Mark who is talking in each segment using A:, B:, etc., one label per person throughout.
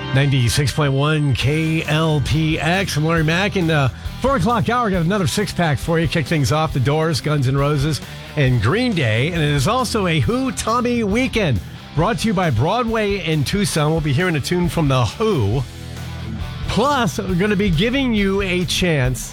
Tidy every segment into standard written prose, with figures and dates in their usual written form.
A: 96.1 KLPX. I'm Larry Mack. In the 4 o'clock hour, got another six-pack for you. Kick things off, The Doors, Guns N' Roses, and Green Day. And it is also a Who Tommy weekend. Brought to you by Broadway in Tucson. We'll be hearing a tune from The Who. Plus, we're going to be giving you a chance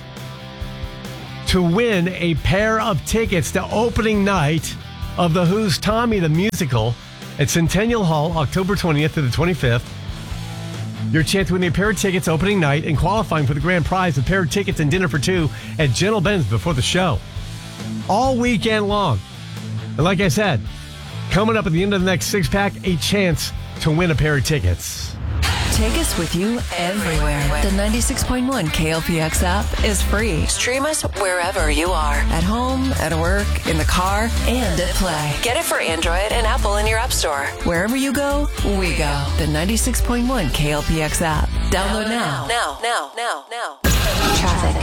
A: to win a pair of tickets to opening night of The Who's Tommy the Musical at Centennial Hall, October 20th to the 25th. Your chance to win a pair of tickets opening night and qualifying for the grand prize, a pair of tickets and dinner for two at Gentle Ben's before the show. All weekend long. And like I said, coming up at the end of the next six-pack, a chance to win a pair of tickets.
B: Take us with you everywhere. The 96.1 KLPX app is free. Stream us wherever you are. At home, at work, in the car, and at play. Get it for Android and Apple in your app store. Wherever you go, we go. The 96.1 KLPX app. Download now. Now.
C: Traffic.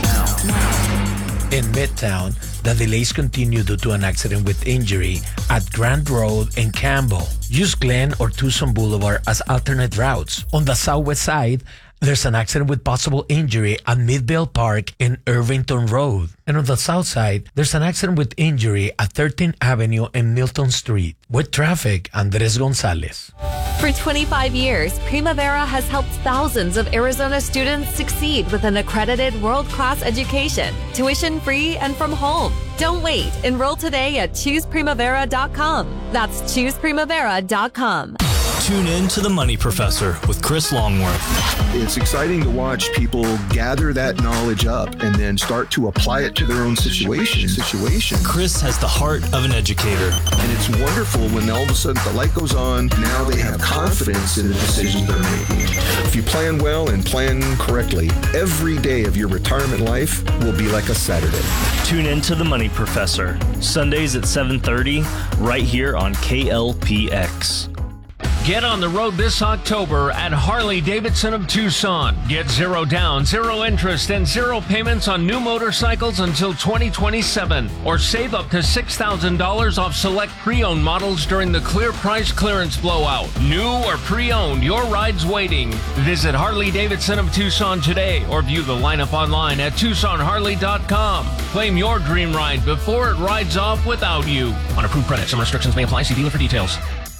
D: In Midtown, the delays continue due to an accident with injury at Grand Road and Campbell. Use Glen or Tucson Boulevard as alternate routes. On the southwest side, there's an accident with possible injury at Midvale Park and Irvington Road. And on the south side, there's an accident with injury at 13th Avenue and Milton Street. With traffic, Andres Gonzalez.
E: For 25 years, Primavera has helped thousands of Arizona students succeed with an accredited world-class education, tuition-free and from home. Don't wait. Enroll today at ChoosePrimavera.com. That's ChoosePrimavera.com.
F: Tune in to The Money Professor with Chris Longworth.
G: It's exciting to watch people gather that knowledge up and then start to apply it to their own situation.
F: Chris has the heart of an educator.
G: And it's wonderful when all of a sudden the light goes on. Now they have confidence in the decisions they're making. If you plan well and plan correctly, every day of your retirement life will be like a Saturday.
F: Tune in to The Money Professor, Sundays at 7:30, right here on KLPX.
H: Get on the road this October at Harley-Davidson of Tucson. Get zero down, zero interest, and zero payments on new motorcycles until 2027. Or save up to $6,000 off select pre-owned models during the clear price clearance blowout. New or pre-owned, your ride's waiting. Visit Harley-Davidson of Tucson today or view the lineup online at TucsonHarley.com. Claim your dream ride before it rides off without you. On approved credit, some restrictions may apply. See dealer for details.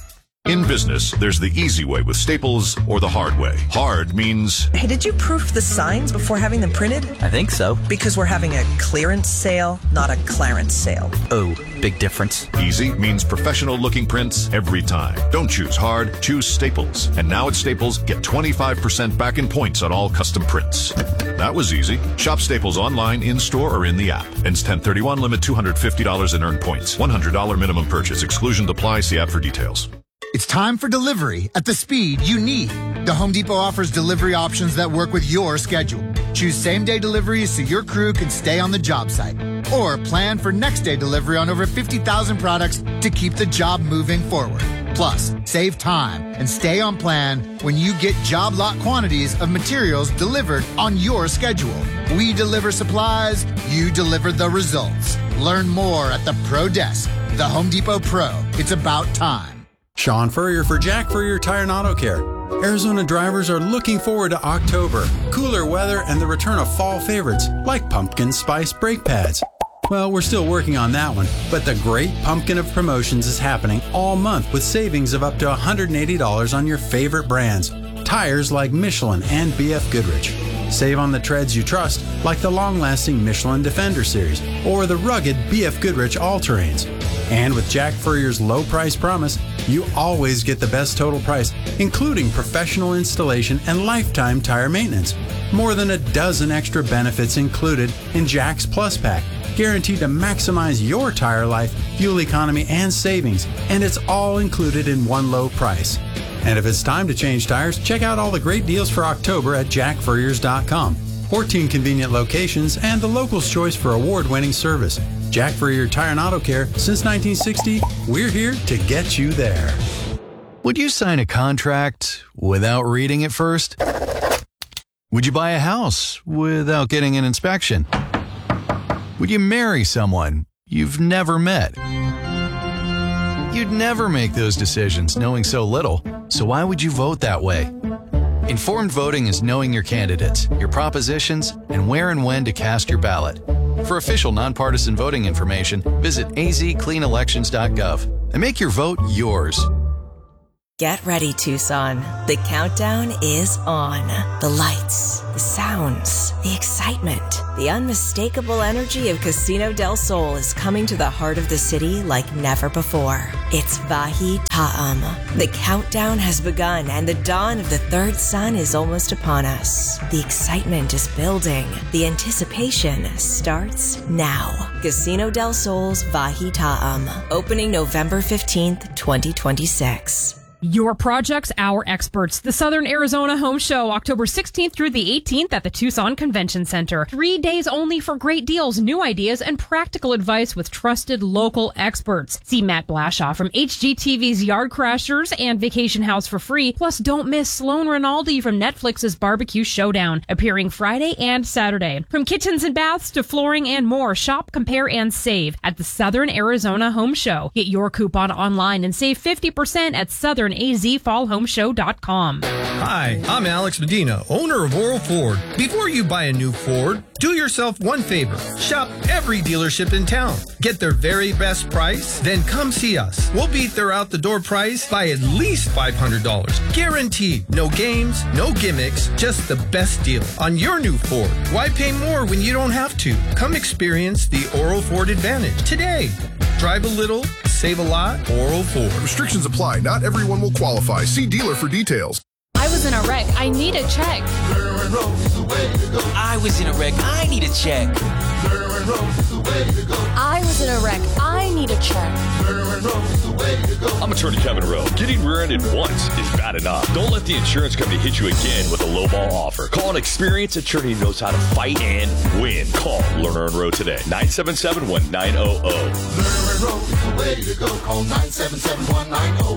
I: In business, there's the easy way with Staples or the hard way. Hard means...
J: Hey, did you proof the signs before having them printed?
K: I think so.
J: Because we're having a clearance sale, not a Clarence sale.
K: Oh, big difference.
I: Easy means professional-looking prints every time. Don't choose hard, choose Staples. And now at Staples, get 25% back in points on all custom prints. That was easy. Shop Staples online, in-store, or in the app. Ends 10/31, limit $250 in earned points. $100 minimum purchase. Exclusions apply. See app for details.
L: It's time for delivery at the speed you need. The Home Depot offers delivery options that work with your schedule. Choose same-day deliveries so your crew can stay on the job site. Or plan for next-day delivery on over 50,000 products to keep the job moving forward. Plus, save time and stay on plan when you get job lot quantities of materials delivered on your schedule. We deliver supplies, you deliver the results. Learn more at the Pro Desk. The Home Depot Pro. It's about time.
M: Sean Furrier for Jack Furrier Tire and Auto Care. Arizona drivers are looking forward to October, cooler weather, and the return of fall favorites like pumpkin spice brake pads. Well, we're still working on that one, but the great pumpkin of promotions is happening all month with savings of up to $180 on your favorite brands. Tires like Michelin and BF Goodrich. Save on the treads you trust, like the long-lasting Michelin Defender Series or the rugged BF Goodrich All-Terrains. And with Jack Furrier's low price promise, you always get the best total price, including professional installation and lifetime tire maintenance. More than a dozen extra benefits included in Jack's Plus Pack, guaranteed to maximize your tire life, fuel economy, and savings. And it's all included in one low price. And if it's time to change tires, check out all the great deals for October at jackfurriers.com. 14 convenient locations and the local's choice for award-winning service. Jack Furrier Tire and Auto Care. Since 1960, we're here to get you there.
N: Would you sign a contract without reading it first? Would you buy a house without getting an inspection? Would you marry someone you've never met? You'd never make those decisions knowing so little, so why would you vote that way? Informed voting is knowing your candidates, your propositions, and where and when to cast your ballot. For official nonpartisan voting information, visit azcleanelections.gov and make your vote yours.
C: Get ready, Tucson. The countdown is on. The lights, the sounds, the excitement, the unmistakable energy of Casino del Sol is coming to the heart of the city like never before. It's Vahi Ta'am. The countdown has begun and the dawn of the third sun is almost upon us. The excitement is building. The anticipation starts now. Casino del Sol's Vahi Ta'am, opening November 15th, 2026.
K: Your projects, our experts. The Southern Arizona Home Show, October 16th through the 18th at the Tucson Convention Center. 3 days only for great deals, new ideas, and practical advice with trusted local experts. See Matt Blashaw from HGTV's Yard Crashers and Vacation House for free. Plus, don't miss Sloan Rinaldi from Netflix's Barbecue Showdown, appearing Friday and Saturday. From kitchens and baths to flooring and more, shop, compare, and save at the Southern Arizona Home Show. Get your coupon online and save 50% at SouthernAZFallHomeShow.com.
O: Hi, I'm Alex Medina, owner of Oral Ford. Before you buy a new Ford, do yourself one favor. Shop every dealership in town. Get their very best price, then come see us. We'll beat their out-the-door price by at least $500. Guaranteed. No games, no gimmicks, just the best deal on your new Ford. Why pay more when you don't have to? Come experience the Oral Ford Advantage today. Drive a little, save a lot. Oral Ford.
P: Restrictions apply. Not everyone will qualify. See dealer for details.
Q: I was in a wreck. I need a check.
R: I was in a wreck. I need a check.
Q: I was in a wreck. I need a check.
S: I'm attorney Kevin Rowe. Getting rear-ended once is bad enough. Don't let the insurance company hit you again with a lowball offer. Call an experienced attorney who knows how to fight and win. Call Lerner and Rowe today. 977-1900.
T: Lerner and Rowe is the way to go. Call 977-1900.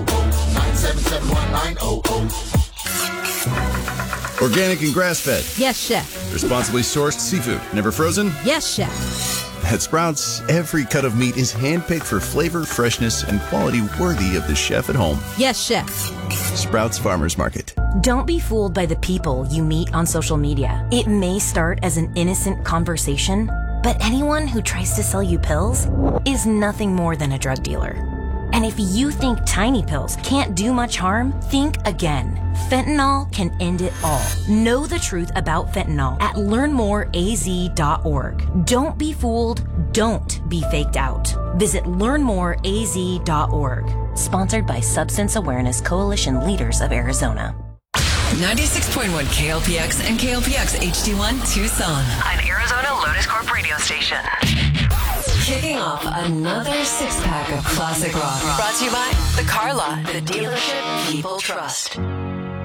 T: 977-1900.
U: Organic and grass-fed.
V: Yes, chef.
U: Responsibly sourced seafood. Never frozen?
V: Yes, chef.
U: At Sprouts, every cut of meat is handpicked for flavor, freshness, and quality worthy of the chef at home.
V: Yes, chef.
U: Sprouts Farmers Market.
W: Don't be fooled by the people you meet on social media. It may start as an innocent conversation, but anyone who tries to sell you pills is nothing more than a drug dealer. And if you think tiny pills can't do much harm, think again. Fentanyl can end it all. Know the truth about fentanyl at learnmoreaz.org. Don't be fooled. Don't be faked out. Visit learnmoreaz.org. Sponsored by Substance Awareness Coalition Leaders of Arizona.
B: 96.1 KLPX and KLPX HD1 Tucson.
X: An Arizona Lotus Corp radio station.
B: Kicking off another six-pack of classic rock. Brought to you by The Car Lot, the dealership people trust.